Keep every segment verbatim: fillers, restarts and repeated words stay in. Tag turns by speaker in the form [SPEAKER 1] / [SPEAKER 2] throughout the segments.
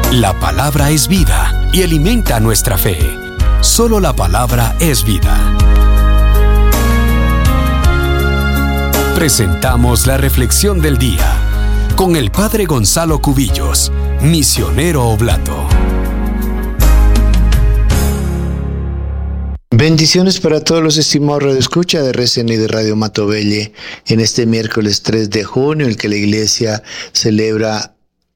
[SPEAKER 1] La palabra es vida y alimenta nuestra fe. Solo la palabra es vida. Presentamos la reflexión del día con el Padre Gonzalo Cubillos, misionero oblato.
[SPEAKER 2] Bendiciones para todos los estimados radioescucha de R C N y de Radio Matovelle en este miércoles tres de junio, en que la iglesia celebra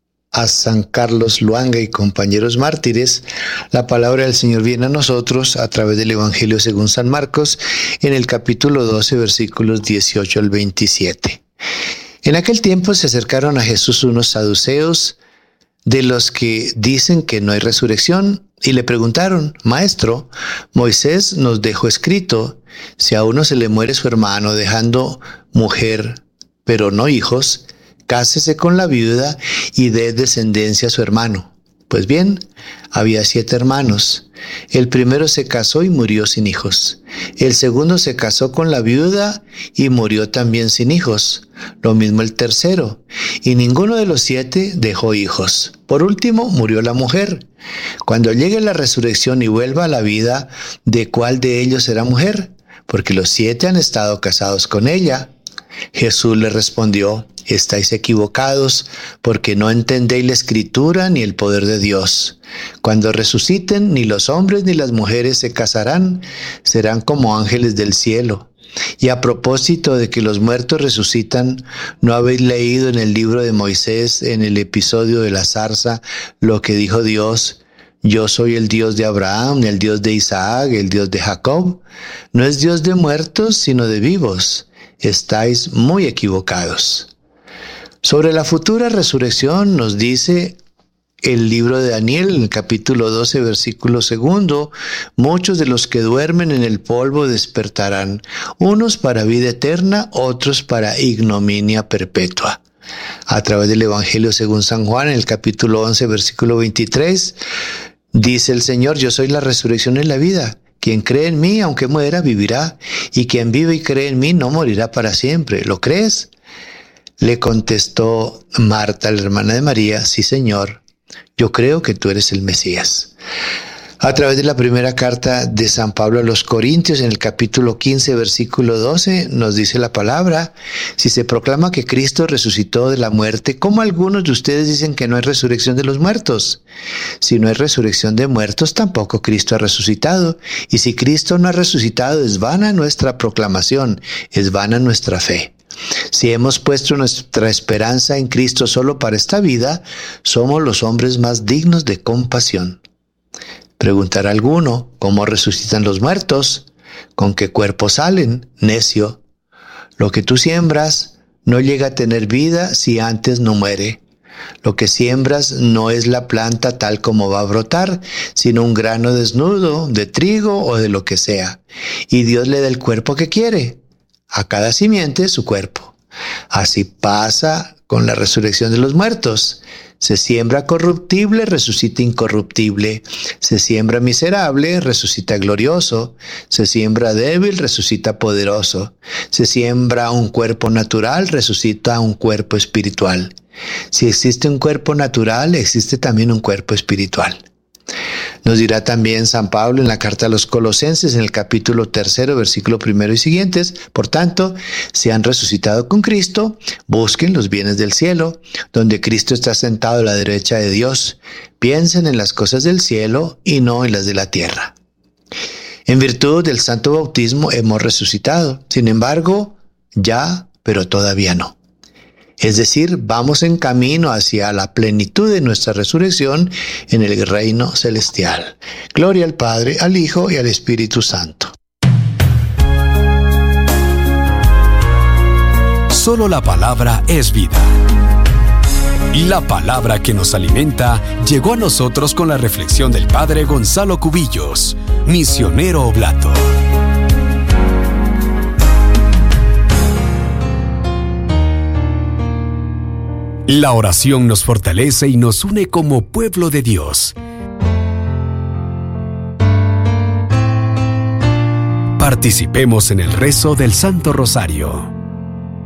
[SPEAKER 2] a San Carlos Luanga y compañeros mártires. La palabra del Señor viene a nosotros a través del Evangelio según San Marcos, en el capítulo doce, versículos dieciocho al veintisiete. En aquel tiempo se acercaron a Jesús unos saduceos, de los que dicen que no hay resurrección, y le preguntaron: Maestro, Moisés nos dejó escrito, si a uno se le muere su hermano dejando mujer, pero no hijos, cásese con la viuda y dé descendencia a su hermano. Pues bien, había siete hermanos. El primero se casó y murió sin hijos. El segundo se casó con la viuda y murió también sin hijos. Lo mismo el tercero. Y ninguno de los siete dejó hijos. Por último, murió la mujer. Cuando llegue la resurrección y vuelva a la vida, ¿de cuál de ellos será mujer? Porque los siete han estado casados con ella. Jesús le respondió: Estáis equivocados, porque no entendéis la Escritura ni el poder de Dios. Cuando resuciten, ni los hombres ni las mujeres se casarán, serán como ángeles del cielo. Y a propósito de que los muertos resucitan, ¿no habéis leído en el libro de Moisés, en el episodio de la zarza, lo que dijo Dios? Yo soy el Dios de Abraham, el Dios de Isaac, el Dios de Jacob. No es Dios de muertos, sino de vivos. Estáis muy equivocados. Sobre la futura resurrección nos dice el libro de Daniel, en el capítulo doce, versículo segundo: muchos de los que duermen en el polvo despertarán, unos para vida eterna, otros para ignominia perpetua. A través del Evangelio según San Juan, en el capítulo once, versículo veintitrés, dice el Señor: Yo soy la resurrección y la vida. Quien cree en mí, aunque muera, vivirá, y quien vive y cree en mí no morirá para siempre. ¿Lo crees? Le contestó Marta, la hermana de María: Sí, Señor, yo creo que tú eres el Mesías. A través de la primera carta de San Pablo a los Corintios, en el capítulo quince, versículo doce, nos dice la palabra: Si se proclama que Cristo resucitó de la muerte, ¿cómo algunos de ustedes dicen que no hay resurrección de los muertos? Si no hay resurrección de muertos, tampoco Cristo ha resucitado. Y si Cristo no ha resucitado, es vana nuestra proclamación, es vana nuestra fe. Si hemos puesto nuestra esperanza en Cristo solo para esta vida, somos los hombres más dignos de compasión. Preguntará alguno: ¿cómo resucitan los muertos? ¿Con qué cuerpo salen? Necio. Lo que tú siembras no llega a tener vida si antes no muere. Lo que siembras no es la planta tal como va a brotar, sino un grano desnudo de trigo o de lo que sea. Y Dios le da el cuerpo que quiere. A cada simiente su cuerpo. Así pasa con la resurrección de los muertos. Se siembra corruptible, resucita incorruptible. Se siembra miserable, resucita glorioso. Se siembra débil, resucita poderoso. Se siembra un cuerpo natural, resucita un cuerpo espiritual. Si existe un cuerpo natural, existe también un cuerpo espiritual. Nos dirá también San Pablo en la carta a los Colosenses, en el capítulo tercero, versículo primero y siguientes: Por tanto, si han resucitado con Cristo, busquen los bienes del cielo, donde Cristo está sentado a la derecha de Dios. Piensen en las cosas del cielo y no en las de la tierra. En virtud del santo bautismo hemos resucitado. Sin embargo, ya, pero todavía no. Es decir, vamos en camino hacia la plenitud de nuestra resurrección en el reino celestial. Gloria al Padre, al Hijo y al Espíritu Santo.
[SPEAKER 1] Solo la palabra es vida. La palabra que nos alimenta llegó a nosotros con la reflexión del Padre Gonzalo Cubillos, misionero oblato. La oración nos fortalece y nos une como pueblo de Dios. Participemos en el rezo del Santo Rosario.